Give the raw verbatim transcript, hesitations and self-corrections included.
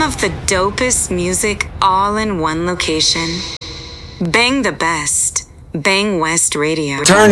of the dopest music all in one location. Bang the best. Bang West Radio. Turn